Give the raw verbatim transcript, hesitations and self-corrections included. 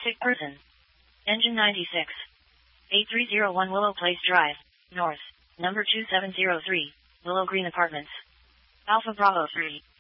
Sick person. Engine ninety-six. eight three zero one Willow Place Drive, North. Number two seven zero three, Willow Green Apartments. Alpha Bravo three.